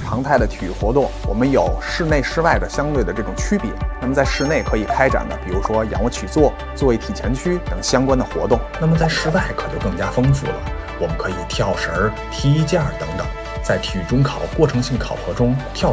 常态的体育活动，我们有室内室外的相对的这种区别。那么在室内可以开展的，比如说仰卧起坐、坐位体前屈等相关的活动。 那么在室外可就更加丰富了，我们可以跳绳、踢毽等等。在体育中考过程性考核中，跳